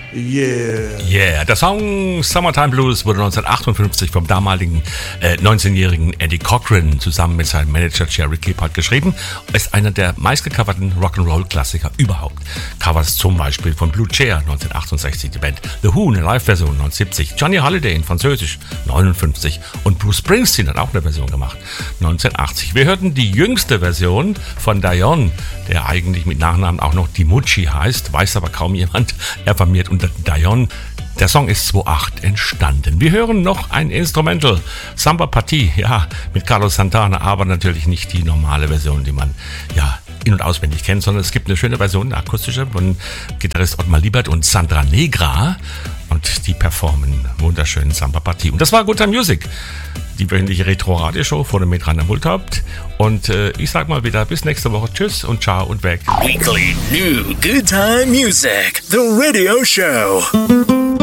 Yeah, der Song Summertime Blues wurde 1958 vom damaligen 19-jährigen Eddie Cochran zusammen mit seinem Manager Jerry Keepard geschrieben. Ist einer der meistgecoverten Rock'n'Roll-Klassiker überhaupt. Covers zum Beispiel von Blue Chair 1968, die Band The Who, eine Live-Version 1970, Johnny Holiday in Französisch 59 und Bruce Springsteen hat auch eine Version gemacht 1980. Wir hörten die jüngste Version von Dionne, der eigentlich mit Nachnamen auch noch Dimucci heißt, weiß aber kaum jemand. Er firmiert unter Dionne. Der Song ist 2008 entstanden. Wir hören noch ein Instrumental, Samba Partie, ja, mit Carlos Santana, aber natürlich nicht die normale Version, die man ja in- und auswendig kennt, sondern es gibt eine schöne Version, eine akustische, von Gitarrist Ottmar Liebert und Sandra Negra und die performen wunderschönen Samba Partie. Und das war Good Time Music, die wöchentliche Retro-Radioshow vor dem Metrana Multhaupt. Und ich sag mal wieder bis nächste Woche. Tschüss und ciao und weg. Weekly New Good Time Music, the radio show.